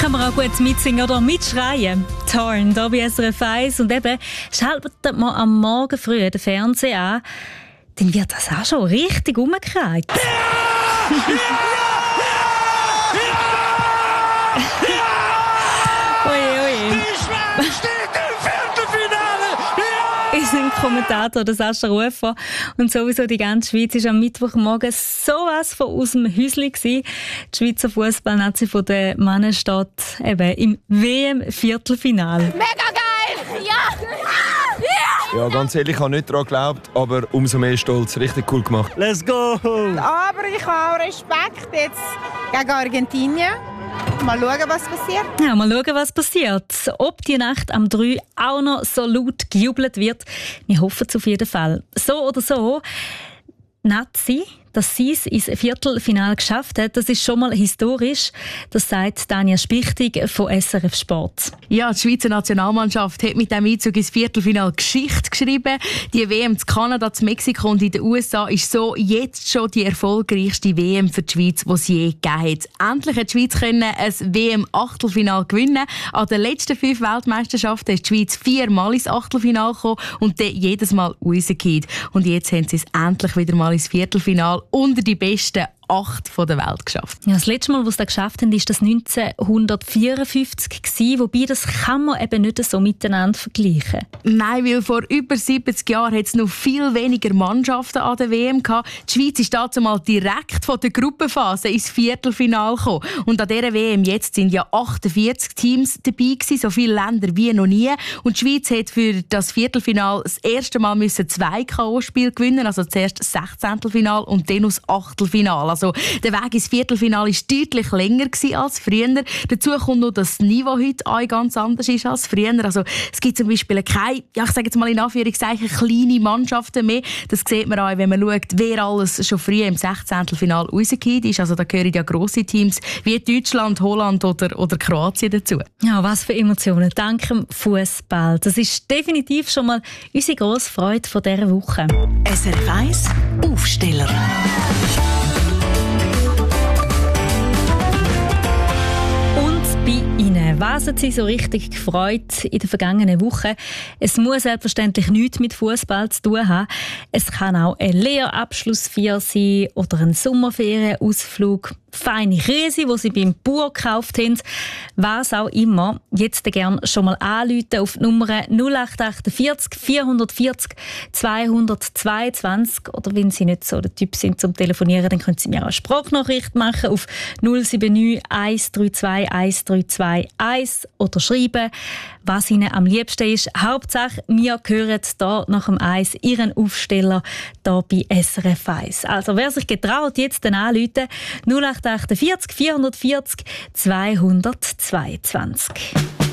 kann man auch gut mitsingen oder mitschreien. Torn, da bei SRF 1. Und eben, schaltet man am Morgen früh den Fernseher an, dann wird das auch schon richtig umgekehrt. Ist ein Kommentator, der Sascha Rufer. Und sowieso die ganze Schweiz war am Mittwochmorgen sowas von aus dem Häuschen gewesen. Die Schweizer Fußballnazi von den Männern steht eben im WM-Viertelfinale. Mega geil! Ja! Ja, ganz ehrlich, ich habe nicht daran geglaubt, aber umso mehr Stolz. Richtig cool gemacht. Let's go! Aber ich habe auch Respekt jetzt gegen Argentinien. Mal schauen, was passiert. Ja, mal schauen, was passiert. Ob die Nacht am 3 auch noch so laut gejubelt wird, wir hoffen es auf jeden Fall. So oder so, Nazi, dass sie es ins Viertelfinale geschafft hat, das ist schon mal historisch. Das sagt Tanja Spichtig von SRF Sport. Ja, die Schweizer Nationalmannschaft hat mit dem Einzug ins Viertelfinale Geschichte geschrieben. Die WM in Kanada, in Mexiko und in den USA ist so jetzt schon die erfolgreichste WM für die Schweiz, die es je gegeben hat. Endlich hat die Schweiz ein WM-Achtelfinale gewinnen. An den letzten 5 Weltmeisterschaften ist die Schweiz 4-mal ins Achtelfinale gekommen und dann jedes Mal rausgefallen. Und jetzt haben sie es endlich wieder mal ins Viertelfinale unter die besten 8 der Welt geschafft. Ja, das letzte Mal, was sie das geschafft haben, war das 1954 gewesen, wobei das kann man eben nicht so miteinander vergleichen. Nein, weil vor über 70 Jahren hat es noch viel weniger Mannschaften an der WM gehabt. Die Schweiz ist dazu mal direkt von der Gruppenphase ins Viertelfinale gekommen. Und an dieser WM jetzt sind ja 48 Teams dabei gewesen, so viele Länder wie noch nie. Und die Schweiz hat für das Viertelfinale das erste Mal 2 K.O.-Spiele gewinnen, also zuerst das 16. Finale und dann das Achtelfinale. Also, der Weg ins Viertelfinale war deutlich länger als früher. Dazu kommt noch, dass das Niveau heute auch ganz anders ist als früher. Also, es gibt zum Beispiel keine, ja, ich sage jetzt mal in Anführungszeichen, kleine Mannschaften mehr. Das sieht man auch, wenn man schaut, wer alles schon früh im 16. Finale rausgekommen ist. Also, da gehören ja grosse Teams wie Deutschland, Holland oder Kroatien dazu. Ja, was für Emotionen. Dank dem Fußball. Das ist definitiv schon mal unsere grosse Freude von dieser Woche. SRF 1 Aufsteller. Was hat Sie so richtig gefreut in der vergangenen Woche? Es muss selbstverständlich nichts mit Fußball zu tun haben. Es kann auch ein Lehrabschlussfeier sein oder ein Sommerferienausflug, feine Käse, die Sie beim Bauer gekauft haben. Was auch immer. Jetzt gerne schon mal anrufen auf die Nummer 0848 440 222. Oder wenn Sie nicht so der Typ sind zum Telefonieren, dann können Sie mir auch eine Sprachnachricht machen auf 079 132 132 1 oder schreiben, was Ihnen am liebsten ist. Hauptsache, wir hören hier nach dem 1 Ihren Aufsteller hier bei SRF 1. Also wer sich getraut, jetzt dann anrufen, 0848 440 222.